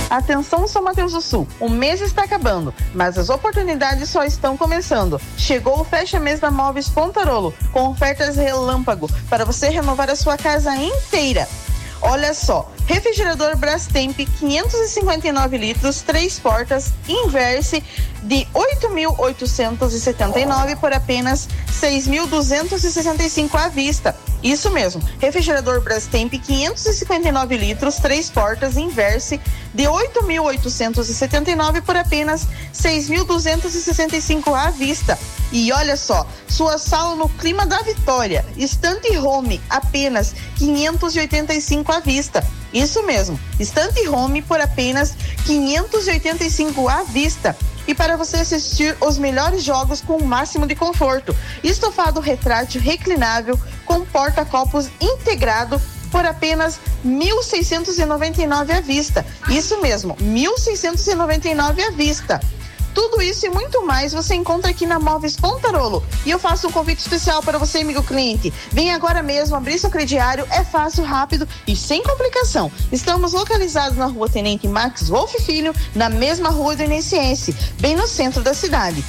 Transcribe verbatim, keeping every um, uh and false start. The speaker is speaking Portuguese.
Atenção, São Mateus do Sul, o mês está acabando, mas as oportunidades só estão começando. Chegou o Fecha Mês da Móveis Pontarolo, com ofertas relâmpago para você renovar a sua casa inteira. Olha só, refrigerador Brastemp quinhentos e cinquenta e nove litros, três portas, Inverse, de oito mil oitocentos e setenta e nove por apenas seis mil duzentos e sessenta e cinco à vista. Isso mesmo, refrigerador Brastemp quinhentos e cinquenta e nove litros, três portas, Inverse, de oito mil oitocentos e setenta e nove por apenas seis mil duzentos e sessenta e cinco à vista. E olha só, sua sala no clima da Vitória, estante home, apenas quinhentos e oitenta e cinco à vista. Isso mesmo, estante home por apenas quinhentos e oitenta e cinco à vista. E para você assistir os melhores jogos com o máximo de conforto, estofado retrátil reclinável com porta-copos integrado por apenas mil seiscentos e noventa e nove à vista. Isso mesmo, mil seiscentos e noventa e nove à vista. Tudo isso e muito mais você encontra aqui na Móveis Pontarolo. E eu faço um convite especial para você, amigo cliente. Vem agora mesmo abrir seu crediário, é fácil, rápido e sem complicação. Estamos localizados na rua Tenente Max Wolf Filho, na mesma rua do Iniciense, bem no centro da cidade.